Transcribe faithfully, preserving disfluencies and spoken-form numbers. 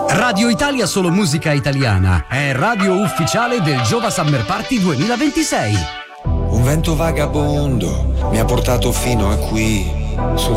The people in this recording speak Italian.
Radio Italia Solo Musica Italiana è radio ufficiale del Giova Summer Party duemilaventisei. Un vento vagabondo mi ha portato fino a qui, sul